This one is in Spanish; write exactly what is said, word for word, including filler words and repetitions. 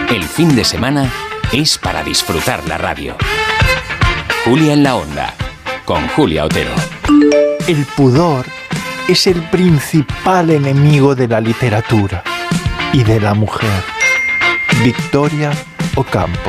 El fin de semana es para disfrutar la radio. Julia en la Onda, con Julia Otero. El pudor es el principal enemigo de la literatura y de la mujer. Victoria Ocampo.